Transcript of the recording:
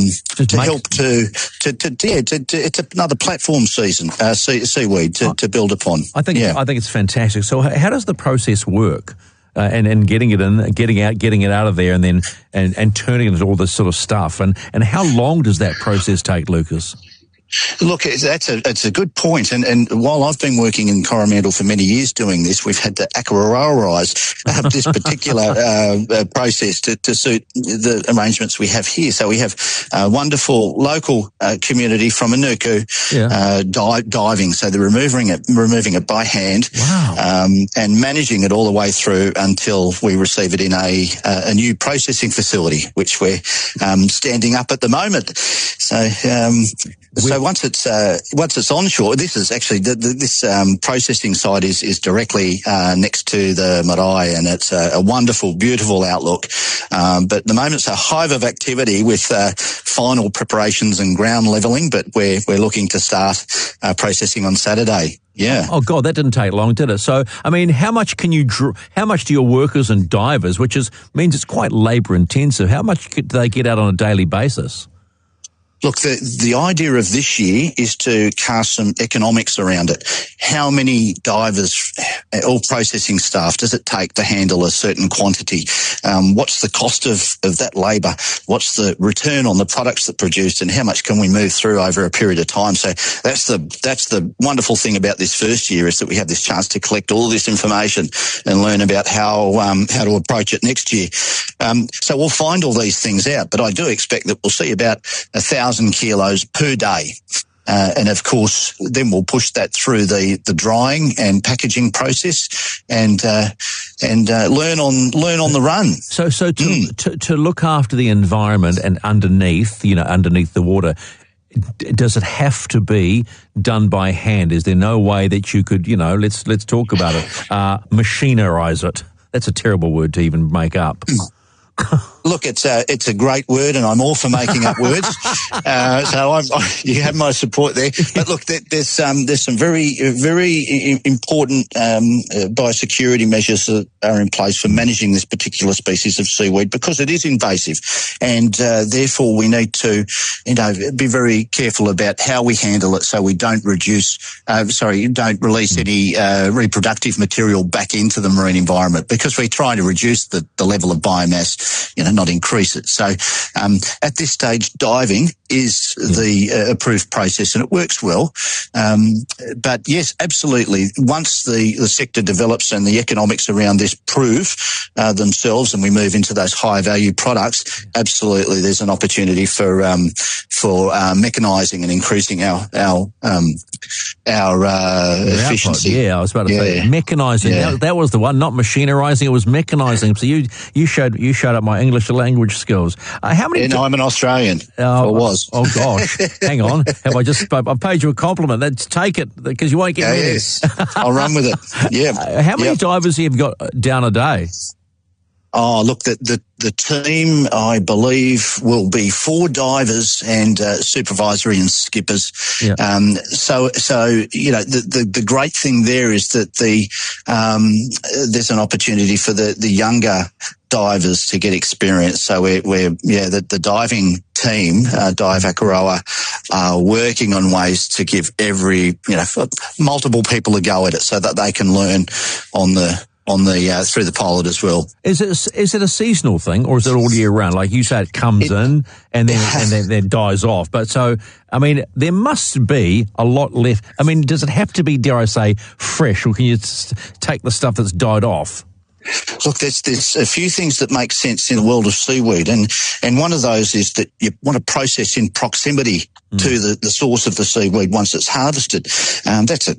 help it's another platform seaweed to build upon. I think it's fantastic. So how does the process work? And getting it in, getting it out of there, and then and turning it into all this sort of stuff. And how long does that process take, Lucas? Look, it's a good point. And while I've been working in Coromandel for many years doing this, we've had to Ackoroarise this particular process to suit the arrangements we have here. So we have a wonderful local community from Inuku diving. So they're removing it by hand. Wow. And managing it all the way through until we receive it in a new processing facility, which we're standing up at the moment. So once it's onshore, this is actually this processing site is directly next to the marae, and it's a wonderful, beautiful outlook. But at the moment it's a hive of activity with final preparations and ground levelling. But we're looking to start processing on Saturday. Yeah. Oh God, that didn't take long, did it? So, I mean, how much do your workers and divers, which means it's quite labour intensive, how much do they get out on a daily basis? Look, the idea of this year is to cast some economics around it. How many divers or processing staff does it take to handle a certain quantity? What's the cost of that labour? What's the return on the products that produced, and how much can we move through over a period of time? So that's the wonderful thing about this first year, is that we have this chance to collect all this information and learn about how to approach it next year. So we'll find all these things out, but I do expect that we'll see about 1,000 kilos per day. And of course, then we'll push that through the drying and packaging process, and learn on the run. So to look after the environment and underneath the water, does it have to be done by hand? Is there no way that you could, let's talk about it, machinerize it? That's a terrible word to even make up. Look, it's a great word, and I'm all for making up words. So you have my support there. But look, there's some very, very important biosecurity measures that are in place for managing this particular species of seaweed, because it is invasive, and therefore we need to, be very careful about how we handle it, so we don't release any reproductive material back into the marine environment, because we're trying to reduce the level of biomass, not increase it. So at this stage, diving is the approved process, and it works well. But yes, absolutely. Once the sector develops and the economics around this prove themselves, and we move into those high value products, absolutely, there's an opportunity for mechanising and increasing our efficiency. Yeah, I was about to say mechanising. Yeah. That was the one, not machinerising. It was mechanising. So you showed up my English language skills. How many? I'm an Australian. Or was. Oh gosh, hang on. I've paid you a compliment. Let's take it, because you won't get many. Yes, I'll run with it. Yeah. How many divers have you got down a day? Oh, look, the team, I believe, will be 4 divers and supervisory and skippers. Yeah. So the great thing there is that there's an opportunity for the younger divers to get experience. So the diving team, Dive Ackoroa, are working on ways to give multiple people a go at it, so that they can learn through the pilot as well. Is it a seasonal thing, or is it all year round? Like you say, it comes in and then dies off. But so, I mean, there must be a lot left. I mean, does it have to be, dare I say, fresh, or can you take the stuff that's died off? Look, there's a few things that make sense in the world of seaweed, and one of those is that you want to process in proximity to the source of the seaweed once it's harvested. That's